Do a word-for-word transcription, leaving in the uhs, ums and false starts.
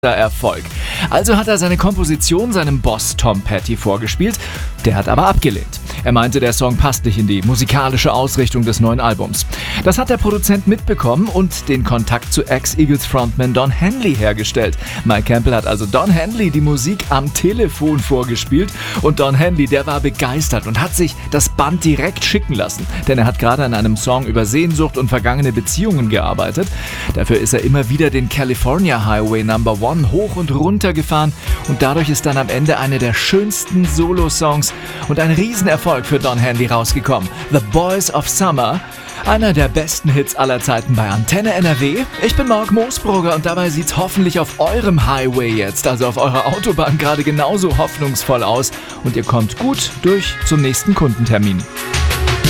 Erfolg. Also hat er seine Komposition seinem Boss Tom Petty vorgespielt, der hat aber abgelehnt. Er meinte, der Song passt nicht in die musikalische Ausrichtung des neuen Albums. Das hat der Produzent mitbekommen und den Kontakt zu Ex-Eagles-Frontman Don Henley hergestellt. Mike Campbell hat also Don Henley die Musik am Telefon vorgespielt und Don Henley, der war begeistert und hat sich das Band direkt schicken lassen, denn er hat gerade an einem Song über Sehnsucht und vergangene Beziehungen gearbeitet. Dafür ist er immer wieder den California Highway Number One hoch und runter gefahren und dadurch ist dann am Ende eine der schönsten Solo-Songs und ein Riesenerfolg für Don Henley rausgekommen. The Boys of Summer, einer der besten Hits aller Zeiten bei Antenne N R W. Ich bin Marc Moosbrugger und dabei sieht's hoffentlich auf eurem Highway jetzt, also auf eurer Autobahn, gerade genauso hoffnungsvoll aus und ihr kommt gut durch zum nächsten Kundentermin.